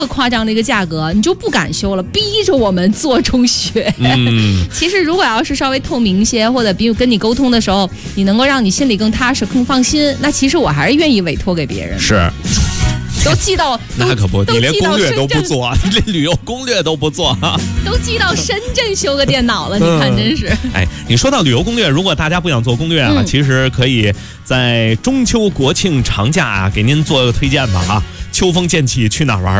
夸张的一个价格，你就不敢修了，逼着我们做中学。其实如果要是稍微透明一些，或者比如跟你沟通的时候，你能够让你心里更踏实、更放心，那其实我还是愿意委托给别人。 是。 都寄到那可不，你连攻略都不做，你连旅游攻略都不做， 都寄到深圳修个电脑了，你看真是。 哎，你说到旅游攻略，如果大家不想做攻略啊，其实可以在中秋国庆长假啊，给您做个推荐吧啊，秋风渐起去哪儿玩？